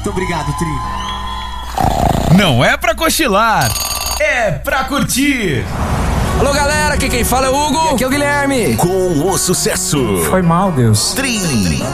Muito obrigado, Tri. Não é pra cochilar, é pra curtir. Alô, galera, aqui quem fala é o Hugo. E aqui é o Guilherme. Com o sucesso. Foi mal, Deus. Tri.